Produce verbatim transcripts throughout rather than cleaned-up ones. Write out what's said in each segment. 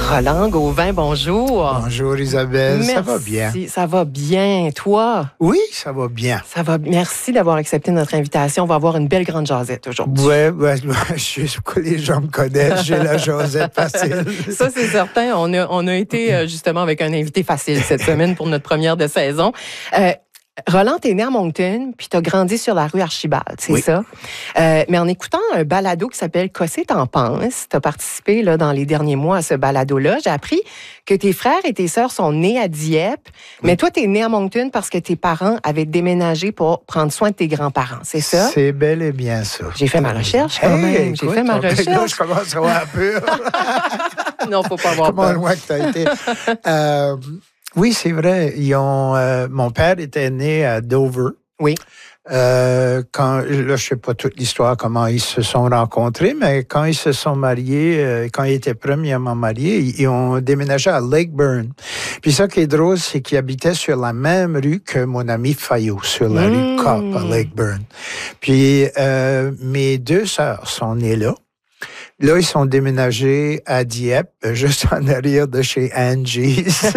Roland Gauvin, bonjour. Bonjour Isabelle, Merci. Ça va bien? Ça va bien, toi? Oui, ça va bien. Ça va. Merci d'avoir accepté notre invitation. On va avoir une belle grande jasette aujourd'hui. Oui, ouais, je sais que les gens me connaissent, j'ai la jasette facile. Ça, c'est certain. On a, on a été justement avec un invité facile cette semaine pour notre première de saison. Euh, Roland, t'es né à Moncton, puis t'as grandi sur la rue Archibald, c'est oui. ça? Euh, mais en écoutant un balado qui s'appelle « Qu'est-ce que t'en penses », t'as participé là, dans les derniers mois à ce balado-là. J'ai appris que tes frères et tes sœurs sont nés à Dieppe, oui. mais toi, t'es né à Moncton parce que tes parents avaient déménagé pour prendre soin de tes grands-parents, c'est ça? C'est bel et bien ça. J'ai fait ma recherche quand hey, même. Écoute, J'ai fait ma recherche. Là, je commence à avoir peur. Non, faut pas avoir Comment peur. loin que t'as été. euh, Oui, c'est vrai. Ils ont, euh, mon père était né à Dover. Oui. Euh, quand, là, je sais pas toute l'histoire, comment ils se sont rencontrés, mais quand ils se sont mariés, euh, quand ils étaient premièrement mariés, ils, ils ont déménagé à Lakeburn. Puis ça qui est drôle, c'est qu'ils habitaient sur la même rue que mon ami Fayot, sur la mmh. rue Copp à Lakeburn. Puis euh, mes deux sœurs sont nées là. Là, ils sont déménagés à Dieppe, juste en arrière de chez Angie's.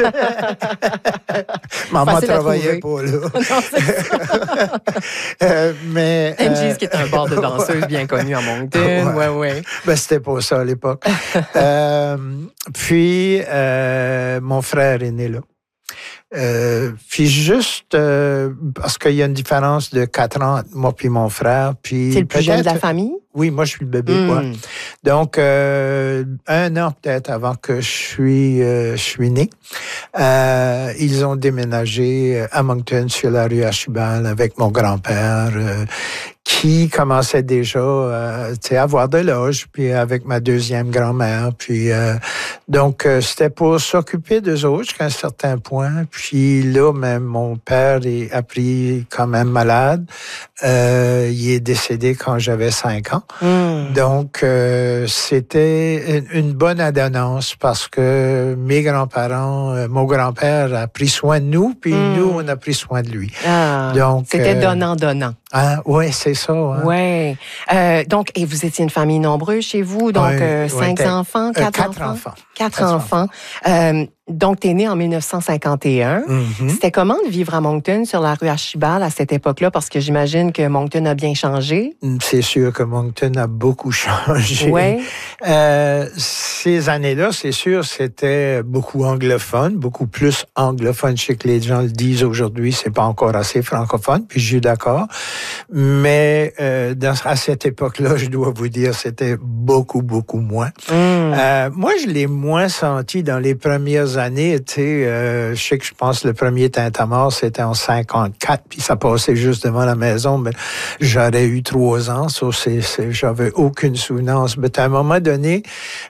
Maman travaillait pas là. Non, euh, mais, Angie's, euh... qui est un bar de danseuses bien connu à Moncton. Ouais, ouais. ouais. Ben, c'était pas ça à l'époque. euh, puis, euh, mon frère est né là. Euh, puis juste euh, parce qu'il y a une différence de quatre ans entre moi puis mon frère. Puis c'est le plus jeune de la famille? Oui, moi, je suis le bébé, mm. quoi. Donc, euh, un an peut-être avant que je suis, euh, je suis né, euh, ils ont déménagé à Moncton sur la rue Archibald avec mon grand-père, euh, qui commençait déjà euh, à avoir de l'âge, puis avec ma deuxième grand-mère. Puis euh, donc, euh, c'était pour s'occuper d'eux autres jusqu'à un certain point. Puis là, même mon père est, a pris quand même malade. Euh, il est décédé quand j'avais cinq ans. Mm. Donc, euh, c'était une, une bonne adonnance parce que mes grands-parents, euh, mon grand-père a pris soin de nous, puis mm. nous, on a pris soin de lui. Ah, donc, c'était euh, donnant-donnant. Ah, oui, c'est ça. Hein? Oui. Euh, donc, et vous étiez une famille nombreuse chez vous, donc ouais, euh, cinq ouais, enfants, quatre, euh, quatre enfants? enfants. Quatre, quatre enfants. enfants. Euh, donc, tu es né en dix-neuf cent cinquante et un. Mm-hmm. C'était comment de vivre à Moncton, sur la rue Archibald, à cette époque-là? Parce que j'imagine que Moncton a bien changé. C'est sûr que Moncton a beaucoup changé. Oui. Euh, ces années-là, c'est sûr, c'était beaucoup anglophone, beaucoup plus anglophone. Je sais que les gens le disent aujourd'hui, c'est pas encore assez francophone, puis je suis d'accord. Mais euh, dans, à cette époque-là, je dois vous dire, c'était beaucoup, beaucoup moins. Mm. Euh, moi, je l'ai moins senti dans les premières années. Tu sais, euh, je sais que je pense que le premier Tintamarre, c'était en cinquante-quatre, puis ça passait juste devant la maison, mais j'aurais eu trois ans, ça, c'est, c'est, j'avais aucune souvenance. Mais à un moment donné,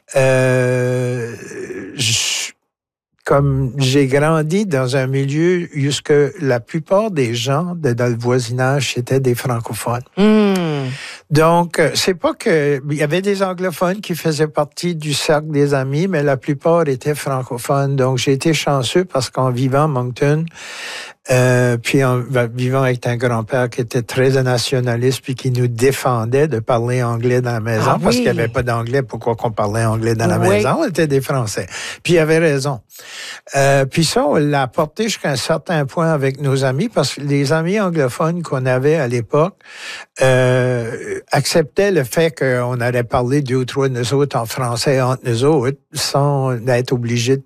euh, je, comme j'ai grandi dans un milieu jusque la plupart des gens de, dans le voisinage, c'était des francophones. Mm. Donc, c'est pas que il y avait des anglophones qui faisaient partie du cercle des amis, mais la plupart étaient francophones. Donc, j'ai été chanceux parce qu'en vivant à Moncton, euh, puis en vivant avec un grand-père qui était très nationaliste puis qui nous défendait de parler anglais dans la maison, ah, parce oui. qu'il n'y avait pas d'anglais, pourquoi qu'on parlait anglais dans la oui. maison? On était des Français. Puis il avait raison. Euh, puis ça, on l'a apporté jusqu'à un certain point avec nos amis, parce que les amis anglophones qu'on avait à l'époque euh, acceptaient le fait qu'on allait parler deux ou trois de nous autres en français entre nous autres, sans être obligés de